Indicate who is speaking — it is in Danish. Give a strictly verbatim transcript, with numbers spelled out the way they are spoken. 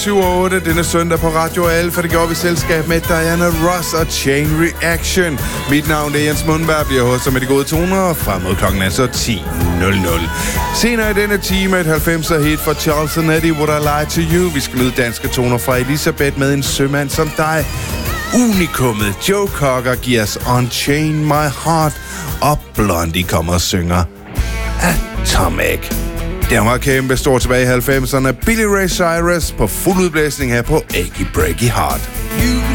Speaker 1: syv og otte denne søndag på Radio Alfa. Det gjorde vi selskab med Diana Ross og Chain Reaction. Mit navn er Jens Mundberg, bliver hostet med de gode toner frem mod klokken altså ti nul nul. Senere i denne time et halvfemser hit fra Charles and Eddie, Would I Lie to You. Vi skal nyde danske toner fra Elisabeth med En sømand som dig. Unikummet Joe Cocker giver os Unchain My Heart, og Blondie kommer og synger Atomic. Det var kæmpe stor tilbage i halvfemserne. Billy Ray Cyrus på fuld udblæsning her på Achy Breaky Heart.